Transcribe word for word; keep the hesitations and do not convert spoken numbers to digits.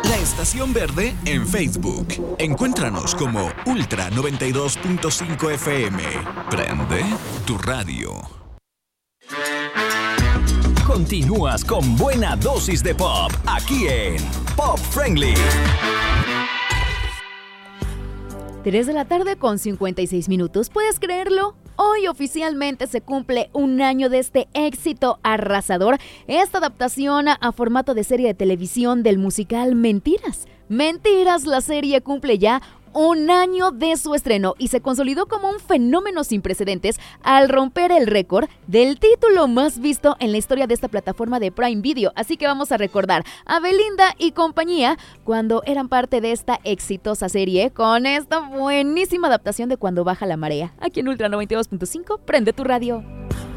La Estación Verde en Facebook. Encuéntranos como Ultra noventa y dos punto cinco F M. Prende tu radio. Continúas con buena dosis de pop aquí en Pop Friendly. tres de la tarde con cincuenta y seis minutos. ¿Puedes creerlo? Hoy oficialmente se cumple un año de este éxito arrasador, esta adaptación a, a formato de serie de televisión del musical Mentiras. Mentiras, la serie cumple ya un año de su estreno y se consolidó como un fenómeno sin precedentes al romper el récord del título más visto en la historia de esta plataforma de Prime Video. Así que vamos a recordar a Belinda y compañía cuando eran parte de esta exitosa serie con esta buenísima adaptación de Cuando baja la marea. Aquí en Ultra noventa y dos punto cinco, prende tu radio.